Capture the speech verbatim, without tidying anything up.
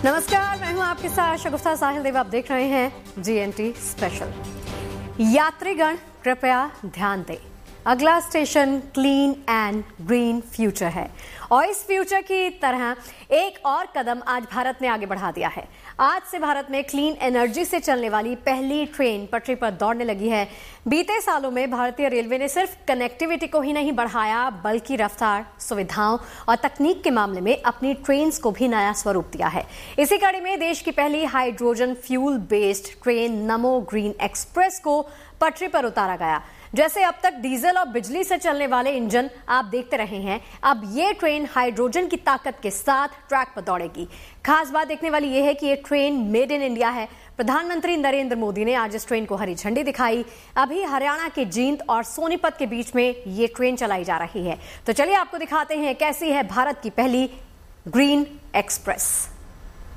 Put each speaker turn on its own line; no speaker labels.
नमस्कार, मैं हूं आपके साथ शगुफ्ता साहिल देव। आप देख रहे हैं जीएनटी स्पेशल। यात्रीगण कृपया ध्यान दें, अगला station clean and green future है और इस फ्यूचर की तरह एक और कदम आज भारत ने आगे बढ़ा दिया है। आज से भारत में क्लीन एनर्जी से चलने वाली पहली ट्रेन पटरी पर दौड़ने लगी है। बीते सालों में भारतीय रेलवे ने सिर्फ कनेक्टिविटी को ही नहीं बढ़ाया, बल्कि रफ्तार, सुविधाओं और तकनीक के मामले में अपनी ट्रेन्स को भी नया स्वरूप दिया है। इसी कड़ी में देश की पहली हाइड्रोजन फ्यूल बेस्ड ट्रेन नमो ग्रीन एक्सप्रेस को पटरी पर उतारा गया। जैसे अब तक डीजल और बिजली से चलने वाले इंजन आप देखते रहे हैं, अब ये ट्रेन हाइड्रोजन की ताकत के साथ ट्रैक पर दौड़ेगी। खास बात देखने वाली ये है कि ये ट्रेन मेड इन इंडिया है। प्रधानमंत्री नरेंद्र मोदी ने आज इस ट्रेन को हरी झंडी दिखाई। अभी हरियाणा के जींद और सोनीपत के बीच में ये ट्रेन चलाई जा रही है। तो चलिए आपको दिखाते हैं कैसी है भारत की पहली ग्रीन एक्सप्रेस।